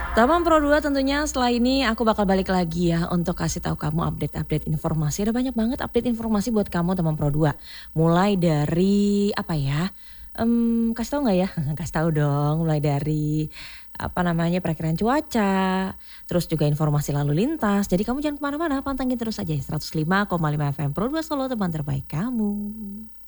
Taman Pro 2 tentunya setelah ini aku bakal balik lagi ya untuk kasih tahu kamu update-update informasi. Ada banyak banget update informasi buat kamu Taman Pro 2. Mulai dari apa ya? Kasih tahu nggak ya? Kasih tahu dong. Mulai dari apa namanya perakiraan cuaca, terus juga informasi lalu lintas. Jadi kamu jangan kemana-mana, pantengin terus aja 105,5 FM Pro 2 Solo, teman terbaik kamu.